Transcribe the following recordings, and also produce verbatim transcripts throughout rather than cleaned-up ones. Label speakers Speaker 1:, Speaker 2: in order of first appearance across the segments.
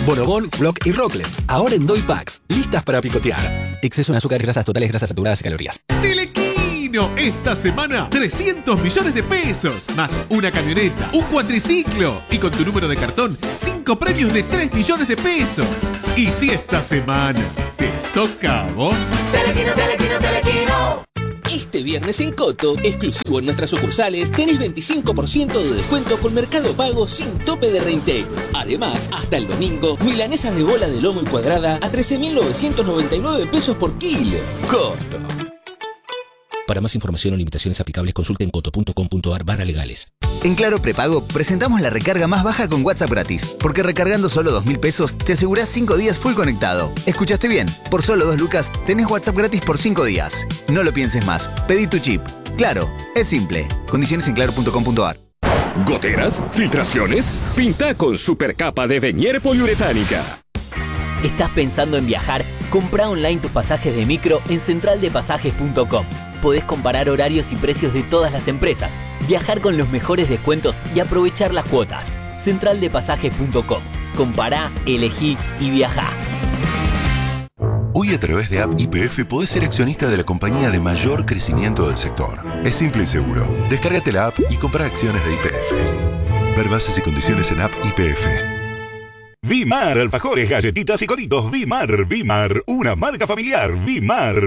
Speaker 1: Bonobón, Block y Rocklets, ahora en Doy Packs, listas para picotear. Exceso en azúcar, grasas totales, grasas saturadas y calorías.
Speaker 2: Telequino, esta semana trescientos millones de pesos, más una camioneta, un cuatriciclo y con tu número de cartón, cinco premios de tres millones de pesos. Y si esta semana te toca a vos...
Speaker 3: Telequino, Telequino, Telequino.
Speaker 4: Este viernes en Coto, exclusivo en nuestras sucursales, tenés veinticinco por ciento de descuento con Mercado Pago sin tope de reintegro. Además, hasta el domingo, milanesas de bola de lomo y cuadrada a trece mil novecientos noventa y nueve pesos por kilo. Coto. Para más información o limitaciones aplicables, consulten coto punto com punto ar barra legales.
Speaker 5: En Claro Prepago presentamos la recarga más baja con WhatsApp gratis, porque recargando solo dos mil pesos te asegurás cinco días full conectado. ¿Escuchaste bien? Por solo dos lucas tenés WhatsApp gratis por cinco días. No lo pienses más. Pedí tu chip. Claro, es simple. Condiciones en claro punto com punto ar.
Speaker 6: ¿Goteras? ¿Filtraciones? Pinta con supercapa de Venier poliuretánica.
Speaker 7: ¿Estás pensando en viajar? Comprá online tus pasajes de micro en central de pasajes punto com. Podés comparar horarios y precios de todas las empresas, viajar con los mejores descuentos y aprovechar las cuotas. central de pasajes punto com. Compará, elegí y viajá.
Speaker 8: Hoy a través de App Y P F podés ser accionista de la compañía de mayor crecimiento del sector. Es simple y seguro. Descárgate la app y compra acciones de Y P F. Ver bases y condiciones en App Y P F.
Speaker 9: Vimar, alfajores, galletitas y coritos. Vimar, Vimar, una marca familiar. Vimar.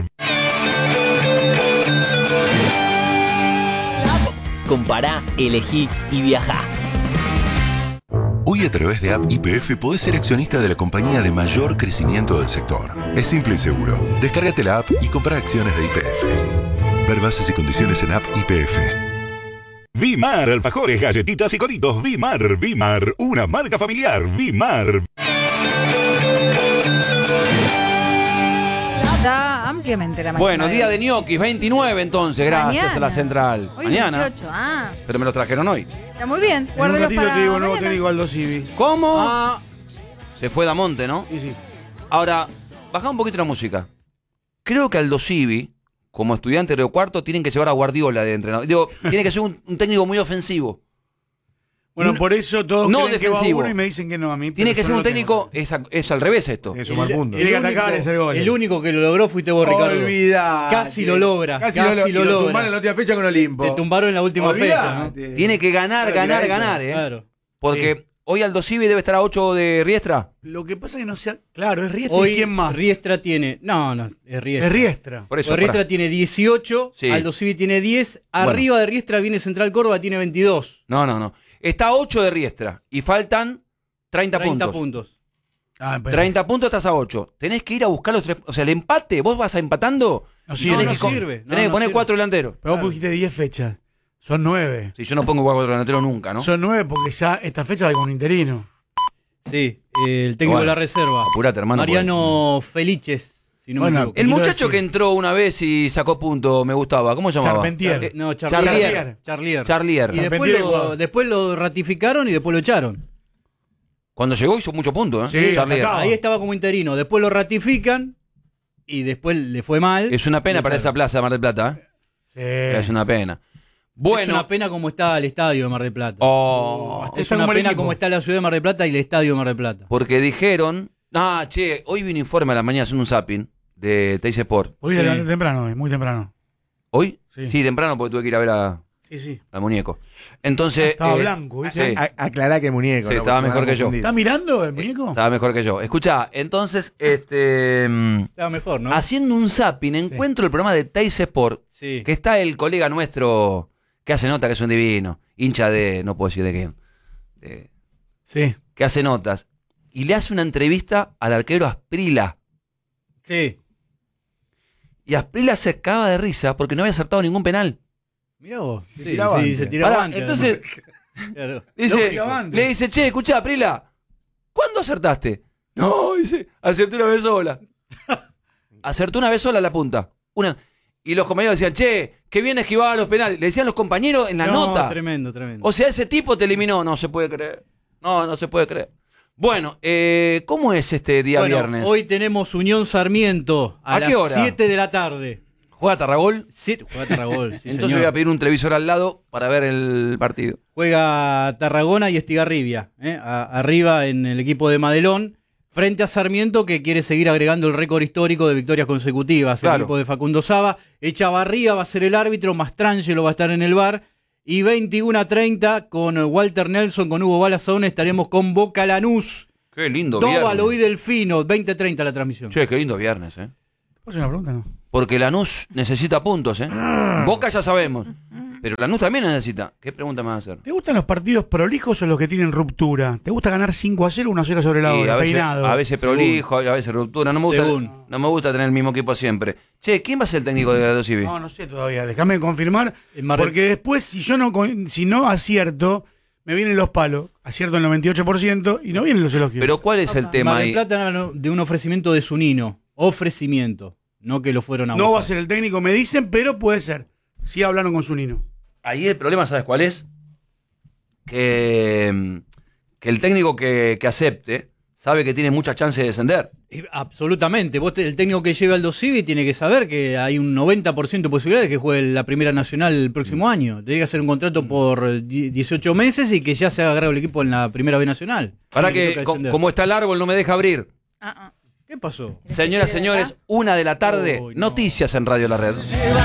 Speaker 7: Compará, elegí y viajá.
Speaker 8: Hoy a través de App Y P F podés ser accionista de la compañía de mayor crecimiento del sector. Es simple y seguro. Descárgate la app y compra acciones de Y P F. Ver bases y condiciones en App Y P F.
Speaker 9: Vimar, alfajores, galletitas y coritos. Vimar, Vimar, una marca familiar. Vimar.
Speaker 10: Está ampliamente la máxima.
Speaker 11: Bueno, día de ñoquis, veintinueve entonces, gracias
Speaker 10: Mañana.
Speaker 11: a la central.
Speaker 10: Hoy
Speaker 11: Mañana.
Speaker 10: veintiocho, ah.
Speaker 11: Pero me los trajeron hoy.
Speaker 10: Está muy bien.
Speaker 12: En un
Speaker 10: Guárdelos
Speaker 12: ratito
Speaker 10: para
Speaker 12: te digo nuevo
Speaker 10: mañana.
Speaker 12: técnico Aldo Civi.
Speaker 11: ¿Cómo?
Speaker 12: Ah.
Speaker 11: Se fue Damonte, ¿no?
Speaker 12: Sí, sí.
Speaker 11: Ahora, baja un poquito la música. Creo que Aldo Civi, como estudiante de Río Cuarto, tienen que llevar a Guardiola de entrenador. Digo, tiene que ser un, un técnico muy ofensivo.
Speaker 12: Bueno,
Speaker 11: Un-
Speaker 12: por eso todos
Speaker 11: no
Speaker 12: creen que va
Speaker 11: defensivo.
Speaker 12: uno y me dicen que no a mí.
Speaker 11: Tiene
Speaker 12: pero
Speaker 11: que
Speaker 12: yo
Speaker 11: ser
Speaker 12: no
Speaker 11: un
Speaker 12: lo tengo.
Speaker 11: técnico, es, a- es al revés esto.
Speaker 12: Es un mal punto.
Speaker 13: El,
Speaker 12: Tiene que
Speaker 13: único,
Speaker 12: atacar ese gol.
Speaker 13: el único que lo logró fuiste vos, Ricardo.
Speaker 14: Olvidá.
Speaker 13: Casi lo logra.
Speaker 14: Casi,
Speaker 13: Casi,
Speaker 14: lo,
Speaker 13: lo,
Speaker 14: y lo
Speaker 13: logra.
Speaker 14: tumbaron en la última fecha con Olimpo.
Speaker 13: Te tumbaron en la última
Speaker 14: Olvidá.
Speaker 13: fecha, ¿no?
Speaker 11: Tiene que ganar,
Speaker 14: Claro,
Speaker 11: ganar,
Speaker 14: mira eso.
Speaker 11: ganar, ¿eh?
Speaker 13: Claro.
Speaker 11: Porque
Speaker 12: Sí.
Speaker 11: hoy Aldo Civi debe estar a ocho de Riestra.
Speaker 12: Lo que pasa es que no sea. Claro, es Riestra.
Speaker 13: Hoy
Speaker 12: ¿Y quién más?
Speaker 13: Riestra tiene. No, no, es Riestra.
Speaker 12: Es Riestra.
Speaker 11: Por eso,
Speaker 13: Pues Riestra
Speaker 11: pará.
Speaker 13: tiene dieciocho,
Speaker 11: Sí.
Speaker 13: Aldo Civi tiene diez. Arriba de Riestra viene Central Córdoba, tiene veintidós.
Speaker 11: No, no, no. Está a ocho de Riestra y faltan treinta,
Speaker 13: treinta
Speaker 11: puntos.
Speaker 13: puntos.
Speaker 12: Ah, pero-
Speaker 11: treinta puntos estás a ocho. Tenés que ir a buscar los tres. O sea, el empate, vos vas a empatando.
Speaker 12: No
Speaker 11: y
Speaker 12: sirve.
Speaker 11: tenés
Speaker 13: No,
Speaker 11: que
Speaker 13: no
Speaker 11: con-
Speaker 13: sirve. No,
Speaker 11: Tenés que
Speaker 13: no
Speaker 11: poner
Speaker 13: sirve.
Speaker 11: cuatro delanteros.
Speaker 12: Pero vos
Speaker 13: Claro.
Speaker 12: pusiste diez fechas. Son nueve.
Speaker 11: Si yo no pongo cuatro delanteros nunca, ¿no?
Speaker 12: Son nueve porque ya esta fecha va con un interino.
Speaker 13: Sí, el técnico
Speaker 11: Bueno,
Speaker 13: de la reserva.
Speaker 11: apurate, hermano,
Speaker 13: Mariano Felices, si no
Speaker 12: Bueno,
Speaker 13: me equivoco.
Speaker 11: El
Speaker 12: quiero
Speaker 11: muchacho
Speaker 12: decir-
Speaker 11: que entró una vez y sacó punto, me gustaba. ¿Cómo se llamaba?
Speaker 12: Charpentier.
Speaker 11: Eh,
Speaker 13: No,
Speaker 11: Charlier.
Speaker 13: Charlier. Charlier.
Speaker 11: Charlier.
Speaker 13: Y después
Speaker 12: Charpentier
Speaker 13: lo,
Speaker 12: jugaba.
Speaker 13: después lo ratificaron y después lo echaron.
Speaker 11: Cuando llegó hizo mucho punto, ¿eh?
Speaker 12: Sí,
Speaker 11: Charlier.
Speaker 12: atacaba.
Speaker 13: Ahí estaba como interino. Después lo ratifican y después le fue mal.
Speaker 11: Es una pena
Speaker 13: Lo
Speaker 11: para
Speaker 13: echaron.
Speaker 11: esa plaza de Mar del Plata, ¿eh?
Speaker 12: Sí.
Speaker 11: Es una pena.
Speaker 13: Es
Speaker 11: Bueno.
Speaker 13: una pena como está el estadio de Mar del Plata.
Speaker 11: Oh,
Speaker 13: es
Speaker 12: está
Speaker 13: una
Speaker 12: como el
Speaker 13: pena
Speaker 12: equipo.
Speaker 13: como está la ciudad de Mar del Plata y el estadio de Mar del Plata.
Speaker 11: porque dijeron. Ah, che, hoy vi un informe a la mañana haciendo un zapping de Teis Sport.
Speaker 12: Hoy
Speaker 13: Sí.
Speaker 12: de temprano, hoy, muy temprano.
Speaker 11: ¿Hoy?
Speaker 12: Sí.
Speaker 11: temprano porque tuve que ir a ver a-
Speaker 12: Sí, sí.
Speaker 11: al muñeco. Entonces.
Speaker 12: Estaba
Speaker 11: eh,
Speaker 12: blanco, ¿viste?
Speaker 11: sí.
Speaker 14: A- aclará que muñeco.
Speaker 11: Sí,
Speaker 14: ¿no?
Speaker 11: estaba
Speaker 14: Porque se
Speaker 11: mejor
Speaker 14: van a
Speaker 11: que yo.
Speaker 14: confundir.
Speaker 12: ¿Está mirando el muñeco?
Speaker 11: Estaba mejor que yo. Escuchá, entonces, este. mm,
Speaker 13: Estaba mejor, ¿no?
Speaker 11: Haciendo un zapping, encuentro el programa de Teis Sport,
Speaker 13: Sí.
Speaker 11: que está el colega nuestro que hace nota, que es un divino, hincha de. No puedo decir de quién. de-
Speaker 12: Sí.
Speaker 11: que hace notas. Y le hace una entrevista al arquero Asprila.
Speaker 13: Sí.
Speaker 11: Y Asprila se cagaba de risa porque no había acertado ningún penal.
Speaker 13: Mirá vos. Sí,
Speaker 14: tiraba
Speaker 13: sí,
Speaker 14: antes.
Speaker 13: se tiraba
Speaker 11: Pará,
Speaker 13: antes,
Speaker 11: entonces,
Speaker 13: además. Claro.
Speaker 11: dice,
Speaker 12: Lógico.
Speaker 11: le dice, che, escuchá, Aprila, ¿cuándo acertaste? No, dice, acerté una vez sola. Acertó una vez sola la punta. Una. Y los compañeros decían, che, qué bien esquivaba los penales. Le decían los compañeros en la
Speaker 13: No,
Speaker 11: nota.
Speaker 13: Tremendo, tremendo.
Speaker 11: O sea, ese tipo te eliminó. No se puede creer. No, no se puede creer. Bueno, eh, ¿cómo es este día
Speaker 13: Bueno,
Speaker 11: viernes?
Speaker 13: hoy tenemos Unión Sarmiento a,
Speaker 11: ¿A
Speaker 13: las
Speaker 11: qué hora?
Speaker 13: siete de la tarde.
Speaker 11: ¿Juega Tarragol?
Speaker 13: Siete, juega Tarragol, sí,
Speaker 11: Entonces
Speaker 13: señor.
Speaker 11: voy a pedir un televisor al lado para ver el partido.
Speaker 13: Juega Tarragona y Estigarribia, ¿eh? A- arriba en el equipo de Madelón Frente a Sarmiento, que quiere seguir agregando el récord histórico de victorias consecutivas.
Speaker 11: Claro.
Speaker 13: El equipo de Facundo Saba. Echavarría va a ser el árbitro, Mastrangelo va a estar en el V A R. Y veintiuno a treinta con Walter Nelson, con Hugo Balazón, estaremos con Boca Lanús.
Speaker 11: Qué lindo
Speaker 13: Dóvalo y
Speaker 11: viernes.
Speaker 13: Delfino, veinte a treinta la transmisión.
Speaker 11: Che, qué lindo viernes, ¿eh?
Speaker 12: ¿Puedo hacer una pregunta? No.
Speaker 11: Porque Lanús necesita puntos, ¿eh? Boca ya sabemos. Pero Lanús también necesita. ¿Qué pregunta me vas a hacer?
Speaker 12: ¿Te gustan los partidos prolijos o los que tienen ruptura? ¿Te gusta ganar cinco a cero, uno a cero sobre la
Speaker 11: Y
Speaker 12: hora?
Speaker 11: a veces,
Speaker 12: Peinado.
Speaker 11: a veces prolijo, a veces ruptura. No me gusta,
Speaker 12: Según.
Speaker 11: no me gusta tener el mismo equipo siempre. Che, ¿quién va a ser el técnico de Aldo Civi?
Speaker 12: No, no sé todavía. Déjame confirmar.
Speaker 13: Mar-
Speaker 12: Porque después, si yo no, con- si no acierto, me vienen los palos. Acierto el noventa y ocho por ciento y no vienen los elogios.
Speaker 11: Pero ¿cuál es el tema
Speaker 13: Mar del
Speaker 11: ahí?
Speaker 13: Plata no, de un ofrecimiento de Zunino. Ofrecimiento. No que lo fueron a
Speaker 12: no va a
Speaker 13: buscar.
Speaker 12: ser el técnico, me dicen, pero puede ser. Sí hablaron con Zunino.
Speaker 11: Ahí el problema, ¿sabes cuál es? Que, que el técnico que, que acepte sabe que tiene muchas chances de descender.
Speaker 13: Eh, Absolutamente. Vos te- el técnico que lleve Aldo Civi tiene que saber que hay un noventa por ciento de posibilidades de que juegue la Primera Nacional el próximo año. Tiene que hacer un contrato por die- dieciocho meses y que ya se haga el equipo en la Primera B Nacional.
Speaker 11: Para
Speaker 13: Sí,
Speaker 11: que,
Speaker 13: toca
Speaker 11: co-
Speaker 13: descender.
Speaker 11: como está el árbol, no me deja abrir.
Speaker 13: ¿Qué pasó?
Speaker 11: Señoras, señores, una de la tarde, noticias en Radio La Red.